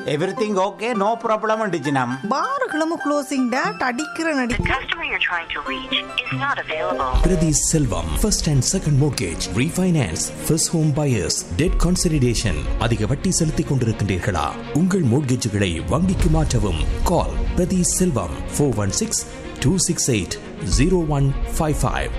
Everything okay, no problem டிஜினம். பாருகளும் closing date அடிக்கிற நடி. The customer you're trying to reach is not available. Priti Selvam, first and second mortgage, refinance, first home buyers, debt consolidation. அதிக வட்டி செலுத்திக் கொண்டிருக்கின்றீர்களா? உங்கள் மோட்கேஜுகளை வங்கிக்கு மாற்றவும். கால் பிரதி செல்வம் 416-268-0155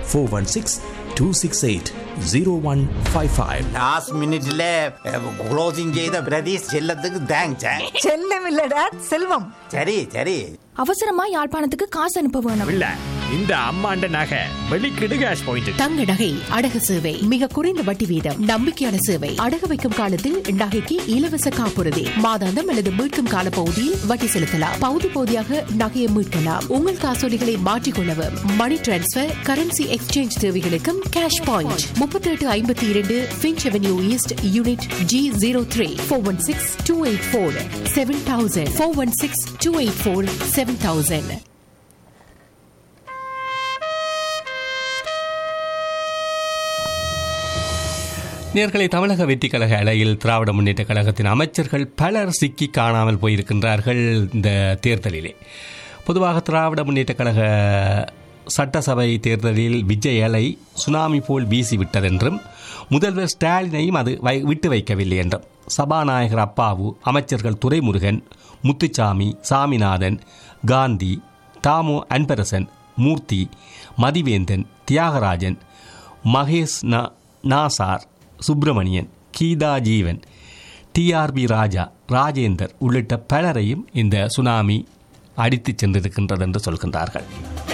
416-268-0155. லாஸ்ட் மினிட்ல க்ளோசிங் செய்த பிரதீஷ் செல்லத்துக்கு தேங்க்ஸ். செல்லம் இல்ல டேட், செல்வம். சரி சரி. அவசரமா யாழ்ப்பாணத்துக்கு காசு அனுப்ப வேணும். இல்ல இந்த அம்மாண்ட நகை வெளிக்கிடு கேஷ் பாயிண்ட். தங்க நகை அடகு சேவை மிக குறைந்த வட்டி வீதம், நம்பிக்கையான சேவை. அடகு வைக்கும் காலத்தில் நகைக்கு இலவச காப்புறுதி, மாதாந்தம் அல்லது மீட்கும் கால பகுதியில் வட்டி செலுத்தலாம். பகுதி பகுதியாக நகையை மீட்கலாம். உங்கள் காசோலிகளை மாற்றிக்கொள்ளவும், மணி டிரான்ஸ்பர், கரன்சி எக்ஸ்சேஞ்ச் தேவைகளுக்கும் cash point. 3852 Finch Avenue East, Unit G03, 416-284-7000, 416-284-7000. நேர்களை தமிழக வெற்றிக் கழக அலையில் திராவிட முன்னேற்ற கழகத்தின் அமைச்சர்கள் பலர் சிக்கி காணாமல் போயிருக்கின்றார்கள். இந்த தேர்தலிலே பொதுவாக திராவிட முன்னேற்ற கழக சட்டசபை தேர்தலில் விஜய் அலை சுனாமி போல் வீசிவிட்டதென்றும் முதல்வர் ஸ்டாலினையும் அது விட்டு வைக்கவில்லை என்றும் சபாநாயகர் அப்பாவு, அமைச்சர்கள் துரைமுருகன், முத்துசாமி, சாமிநாதன், காந்தி, தாமோ அன்பரசன், மூர்த்தி, மதிவேந்தன், தியாகராஜன், மகேஷ் நாசார், சுப்பிரமணியன், கீதா ஜீவன், டிஆர்பி ராஜா, ராஜேந்தர் உள்ளிட்ட பலரையும் இந்த சுனாமி அடித்துச் சென்றிருக்கின்றது என்று சொல்கின்றார்கள்.